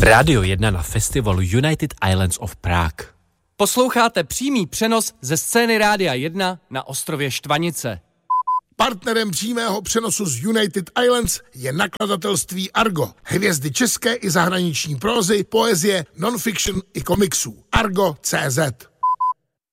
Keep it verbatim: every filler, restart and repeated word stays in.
Rádio jedna na festivalu United Islands of Prague. Posloucháte přímý přenos ze scény Rádia jedna na ostrově Štvanice. Partnerem přímého přenosu z United Islands je nakladatelství Argo. Hvězdy české i zahraniční prózy, poezie, non-fiction i komiksů. Argo tečka cé zet